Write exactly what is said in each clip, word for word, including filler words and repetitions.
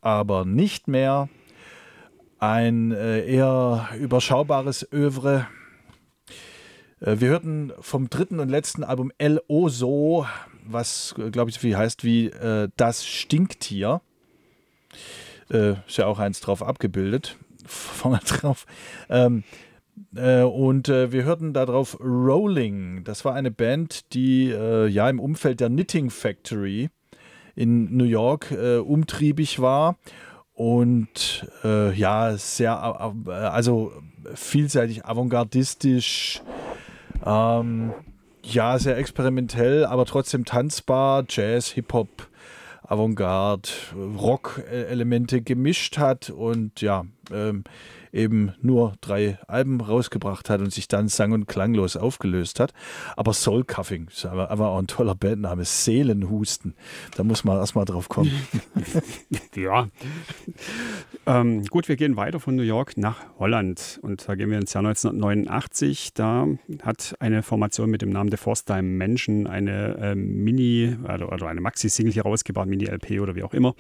aber nicht mehr. Ein äh, eher überschaubares Övre. Äh, wir hörten vom dritten und letzten Album El Oso, was, glaube ich, so viel heißt wie äh, Das Stinktier. Äh, ist ja auch eins drauf abgebildet. Vorne drauf. Ähm, äh, und äh, wir hörten darauf Rolling. Das war eine Band, die äh, ja im Umfeld der Knitting Factory in New York äh, umtriebig war und äh, ja, sehr, äh, also vielseitig avantgardistisch, ähm, ja, sehr experimentell, aber trotzdem tanzbar, Jazz, Hip-Hop, Avantgarde, Rock-Elemente gemischt hat und ja, ähm, eben nur drei Alben rausgebracht hat und sich dann sang- und klanglos aufgelöst hat. Aber Soul Coughing ist aber, aber auch ein toller Bandname. Seelenhusten. Da muss man erstmal drauf kommen. Ja. Ähm, gut, wir gehen weiter von New York nach Holland. Und da gehen wir ins Jahr neunzehnhundertneunundachtzig. Da hat eine Formation mit dem Namen The Fourth Dimension eine äh, Mini- oder, oder eine Maxi-Single hier rausgebracht, Mini-L P oder wie auch immer.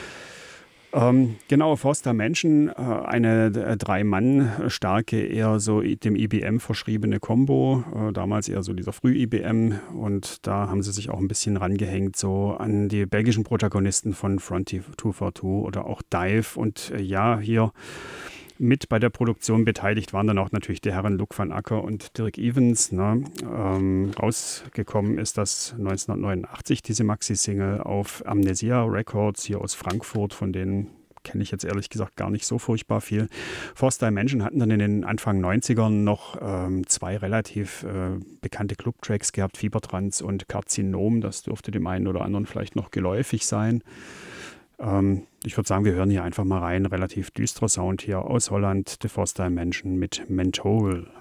Ähm, genau, Fourth Dimension, äh, eine äh, Drei-Mann-starke, eher so dem I B M verschriebene Combo, äh, damals eher so dieser Früh-I B M, und da haben sie sich auch ein bisschen rangehängt so an die belgischen Protagonisten von Front zwei vier zwei oder auch Dive, und äh, ja, hier mit bei der Produktion beteiligt waren dann auch natürlich die Herren Luc van Acker und Dirk Evans. Ne? Ähm, rausgekommen ist das neunzehnhundertneunundachtzig, diese Maxi-Single auf Amnesia Records hier aus Frankfurt, von denen kenne ich jetzt ehrlich gesagt gar nicht so furchtbar viel. Fourth Dimension hatten dann in den Anfang neunzigern noch ähm, zwei relativ äh, bekannte Club-Tracks gehabt, Fiebertrans und Karzinom, das dürfte dem einen oder anderen vielleicht noch geläufig sein. Ähm, ich würde sagen, wir hören hier einfach mal rein. Relativ düsterer Sound hier aus Holland, The Fourth Dimension mit Menthol.